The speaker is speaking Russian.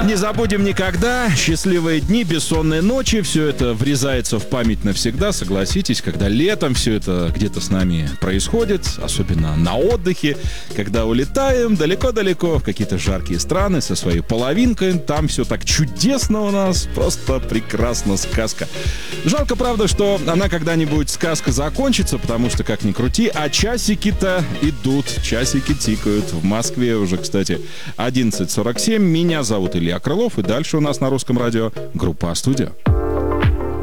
Не забудем никогда. Счастливые дни, бессонные ночи. Все это врезается в память навсегда. Согласитесь, когда летом все это где-то с нами происходит. Особенно на отдыхе. Когда улетаем далеко-далеко в какие-то жаркие страны со своей половинкой. Там все так чудесно у нас. Просто прекрасно, сказка. Жалко, правда, что она когда-нибудь, сказка, закончится. Потому что, как ни крути, а часики-то идут. Часики тикают. В Москве уже, кстати, 11:47. Меня зовут Илья Крылов, и дальше у нас на Русском радио группа «Студия».